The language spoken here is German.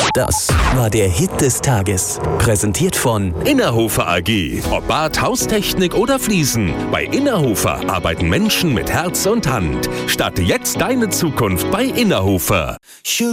Das war der Hit des Tages. Präsentiert von Innerhofer AG. Ob Bad, Haustechnik oder Fliesen. Bei Innerhofer arbeiten Menschen mit Herz und Hand. Starte jetzt deine Zukunft bei Innerhofer.